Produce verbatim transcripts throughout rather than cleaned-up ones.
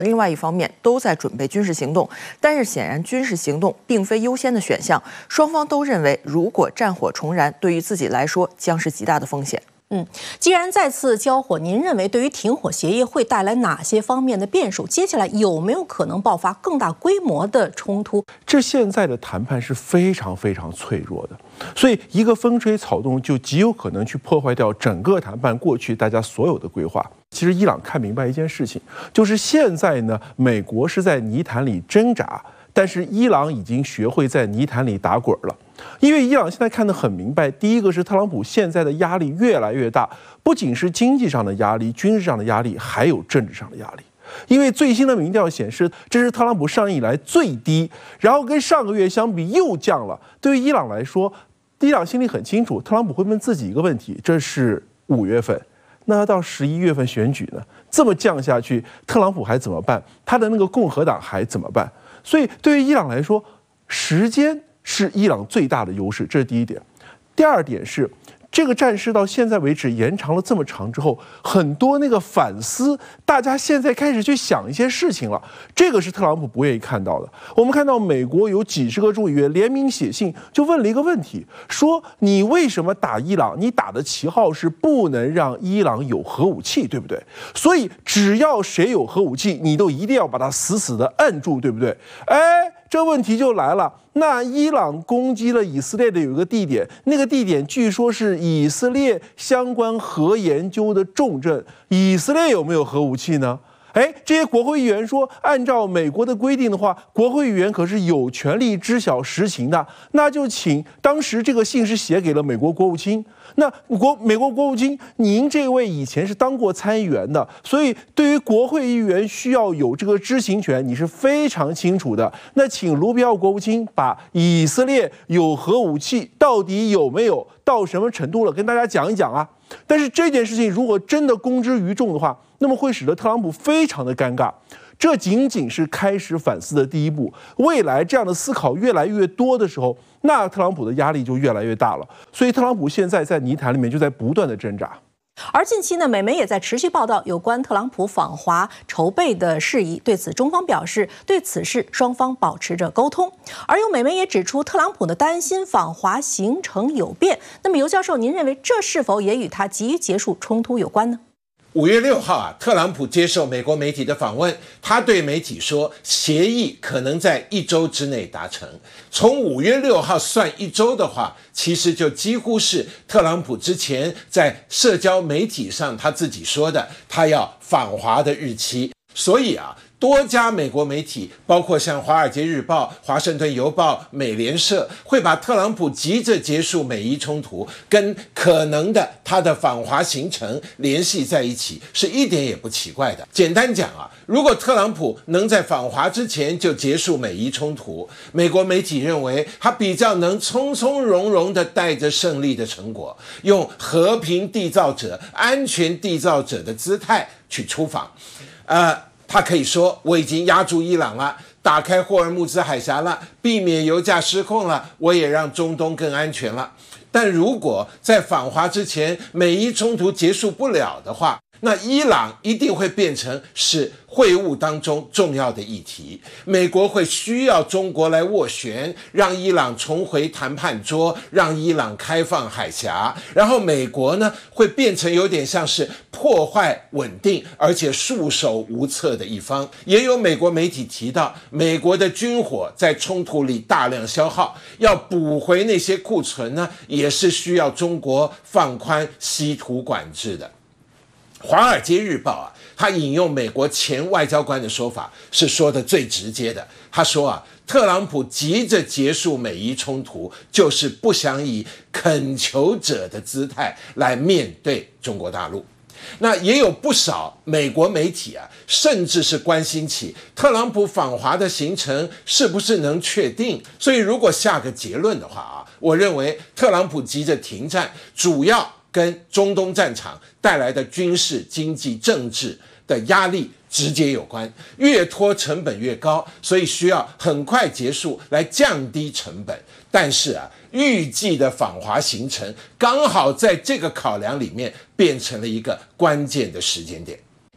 另外一方面都在准备军事行动，但是显然军事行动并非优先的选项。双方都认为，如果战火重燃，对于自己来说将是极大的风险。 嗯，既然再次交火，您认为对于停火协议会带来哪些方面的变数？接下来有没有可能爆发更大规模的冲突？ 这现在的谈判是非常非常脆弱的，所以一个风吹草动就极有可能去破坏掉整个谈判过去大家所有的规划。其实伊朗看明白一件事情，就是现在呢，美国是在泥潭里挣扎，但是伊朗已经学会在泥潭里打滚了。因为伊朗现在看得很明白，第一个是特朗普现在的压力越来越大，不仅是经济上的压力、军事上的压力，还有政治上的压力。因为最新的民调显示，这是特朗普上任以来最低，然后跟上个月相比又降了。对于伊朗来说，伊朗心里很清楚，特朗普会问自己一个问题：这是五月份。那到十一月份选举呢？这么降下去，特朗普还怎么办？他的那个共和党还怎么办？所以对于伊朗来说，时间是伊朗最大的优势，这是第一点。第二点是，这个战事到现在为止延长了这么长之后，很多那个反思，大家现在开始去想一些事情了，这个是特朗普不愿意看到的。我们看到美国有几十个众议员联名写信，就问了一个问题，说你为什么打伊朗？你打的旗号是不能让伊朗有核武器，对不对？所以只要谁有核武器，你都一定要把它死死的摁住，对不对？哎，这问题就来了。那伊朗攻击了以色列的有一个地点，那个地点据说是以色列相关核研究的重镇。以色列有没有核武器呢？哎，这些国会议员说，按照美国的规定的话，国会议员可是有权利知晓实情的。那就请，当时这个信是写给了美国国务卿。那国美国国务卿，您这位以前是当过参议员的，所以对于国会议员需要有这个知情权，你是非常清楚的。那请卢比奥国务卿把以色列有核武器到底有没有，到什么程度了，跟大家讲一讲啊。但是这件事情如果真的公之于众的话，那么会使得特朗普非常的尴尬。这仅仅是开始反思的第一步，未来这样的思考越来越多的时候，那特朗普的压力就越来越大了。所以特朗普现在在泥潭里面就在不断的挣扎。 而近期呢，美媒也在持续报道有关特朗普访华筹备的事宜。对此，中方表示，对此事双方保持着沟通。而有美媒也指出，特朗普的担心访华行程有变。那么，尤教授，您认为这是否也与他急于结束冲突有关呢？ 五月六号啊，特朗普接受美国媒体的访问，他对媒体说，协议可能在一周之内达成。从五月六号算一周的话，其实就几乎是特朗普之前在社交媒体上他自己说的，他要访华的日期。所以啊，多家美国媒体，包括像《华尔街日报》、《华盛顿邮报》、美联社，会把特朗普急着结束美伊冲突跟可能的他的访华行程联系在一起，是一点也不奇怪的。简单讲啊，如果特朗普能在访华之前就结束美伊冲突，美国媒体认为他比较能从从容容地带着胜利的成果，用和平缔造者、安全缔造者的姿态去出访。呃，他可以说我已经压住伊朗了，打开霍尔木兹海峡了，避免油价失控了，我也让中东更安全了。但如果在访华之前美伊冲突结束不了的话，那伊朗一定会变成是会晤当中重要的议题，美国会需要中国来斡旋，让伊朗重回谈判桌，让伊朗开放海峡，然后美国呢会变成有点像是破坏稳定而且束手无策的一方。也有美国媒体提到，美国的军火在冲突里大量消耗，要补回那些库存呢，也是需要中国放宽稀土管制的。华尔街日报啊，他引用美国前外交官的说法，是说的最直接的。他说啊，特朗普急着结束美伊冲突，就是不想以恳求者的姿态来面对中国大陆。那也有不少美国媒体啊，甚至是关心起特朗普访华的行程是不是能确定。所以如果下个结论的话啊，我认为特朗普急着停战，主要跟中东战场带来的军事、经济、政治的压力直接有关，越拖成本越高，所以需要很快结束来降低成本。但是啊，预计的访华行程刚好在这个考量里面变成了一个关键的时间点。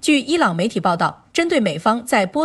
据伊朗媒体报道，针对美方在波